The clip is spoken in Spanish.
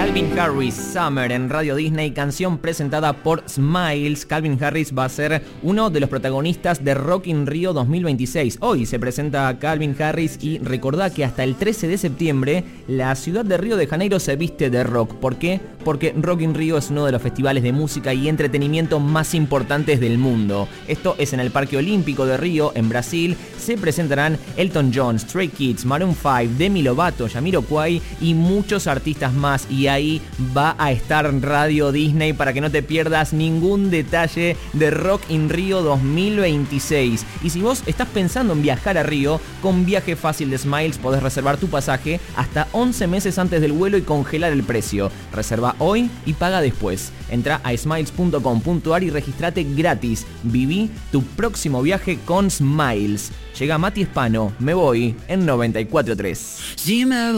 Calvin Harris, Summer en Radio Disney, canción presentada por Smiles. Calvin Harris va a ser uno de los protagonistas de Rock in Rio 2026. Hoy se presenta Calvin Harris y recordá que hasta el 13 de septiembre la ciudad de Río de Janeiro se viste de rock. ¿Por qué? Porque Rock in Rio es uno de los festivales de música y entretenimiento más importantes del mundo. Esto es en el Parque Olímpico de Río, en Brasil. Se presentarán Elton John, Stray Kids, Maroon 5, Demi Lovato, Jamiroquai y muchos artistas más. Y ahí va a estar Radio Disney para que no te pierdas ningún detalle de Rock in Rio 2026. Y si vos estás pensando en viajar a Río, con Viaje Fácil de Smiles podés reservar tu pasaje hasta 11 meses antes del vuelo y congelar el precio. Reserva hoy y paga después. Entra a smiles.com.ar y registrate gratis. Viví tu próximo viaje con Smiles. Llega Mati Espano, Me Voy en 94.3.